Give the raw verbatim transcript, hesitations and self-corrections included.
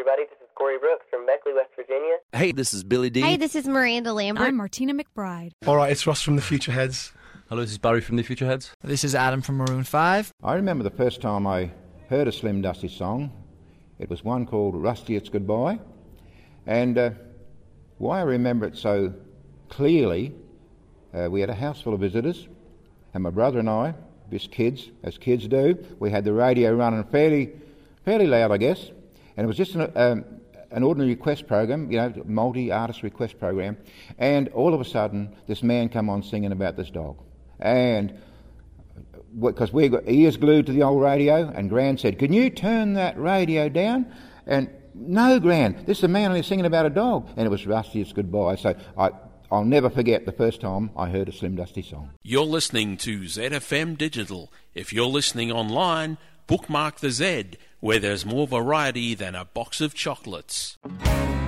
everybody. This is Corey Brooks from Beckley, West Virginia. Hey, this is Billy D. Hey, this is Miranda Lambert. I'm Martina McBride. All right, it's Ross from the Future Heads. Hello, this is Barry from the Future Heads. This is Adam from Maroon five. I remember the first time I heard a Slim Dusty song. It was one called Rusty It's Goodbye. And uh, why I remember it so clearly, uh, we had a house full of visitors, and my brother and I, just kids, as kids do, we had the radio running fairly fairly loud, I guess, and it was just an, um, an ordinary request program, you know, multi-artist request program, and all of a sudden, this man come on singing about this dog. And because we got ears glued to the old radio, and Gran said, "Can you turn that radio down?" And no, Gran, this is a man only singing about a dog, and it was Rusty It's Goodbye. So I, I'll never forget the first time I heard a Slim Dusty song. You're listening to Z F M Digital. If you're listening online, bookmark the Z, where there's more variety than a box of chocolates.